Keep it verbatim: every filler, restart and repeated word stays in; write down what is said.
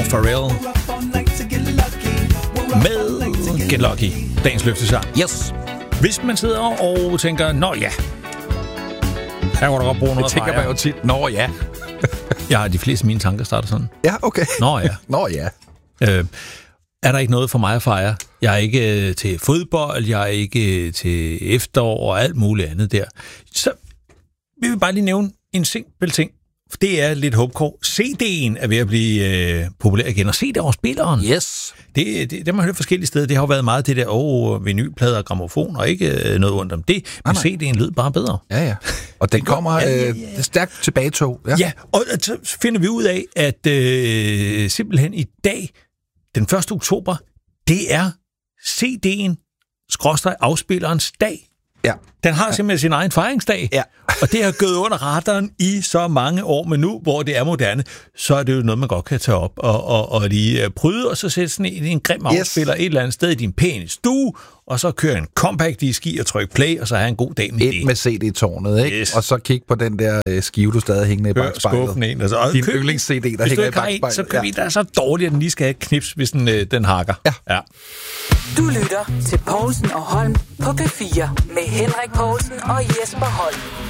og Pharrell med Get Lucky, dagens løftesang. Yes. Hvis man sidder og tænker, nå ja, her kunne du godt bruge noget. Det tænker man jo tit, nå ja. Jeg har de fleste af mine tanker starter sådan. Ja, okay. Nå ja. Nå ja. Øh, er der ikke noget for mig at fejre? Jeg er ikke øh, til fodbold, jeg er ikke øh, til efterår og alt muligt andet der. Så vi vil bare lige nævne en simpel ting. For det er lidt håbkår. C D'en er ved at blive øh, populær igen, og C D-afspilleren. Yes. Det, det, det man har hørt forskellige steder. Det har jo været meget det der, åh, vinylplader og gramofon, og ikke øh, noget rundt om det. Men C D'en lød bare bedre. Ja, ja. Og den kommer ja, ja, ja. Øh, stærkt tilbagetog. Ja. ja, og så finder vi ud af, at øh, simpelthen i dag, den første oktober, det er C D'en skråstreg afspillerens dag. Ja. Den har simpelthen sin egen fejringsdag, ja. og det har gået under radaren i så mange år, men nu, hvor det er moderne, så er det jo noget, man godt kan tage op og, og, og lige prøve, og så sætte sådan en, en grim afspiller yes. et eller andet sted i din pæne stue, og så køre en compact diski og trykke play, og så have en god dag med et det. Et med C D-tårnet, ikke? Yes. Og så kig på den der øh, skive, du stadig hængende i bagspejlet. En, altså, din yndlings-C D, der hænger i bagspejlet. En, så køb ja. en, der er så dårlig, at den lige skal have et knips, hvis den, øh, den hakker. Ja. ja. Du lytter til Povlsen og Holm på P fire med Henrik Povlsen og Jesper Holm.